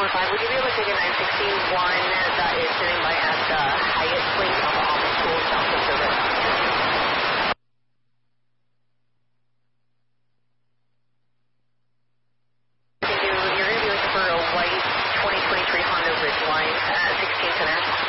5, would you be able to take a 961 that is sitting by at the Hyatt Place on the Almond School south of the river? You're going to be looking for a white 2023 Honda Ridgeline at 16th and